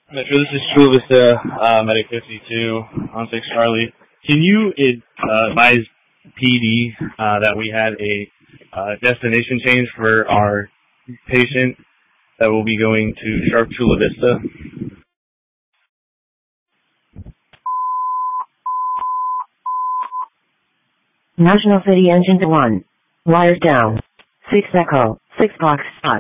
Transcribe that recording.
Metro, this is Chula Vista, Medic 52 on 6 Charlie. Can you advise PD that we had a destination change for our patient that will be going to Sharp Chula Vista? National City engine to 1. Wires down. 6 Echo. 6 box spot.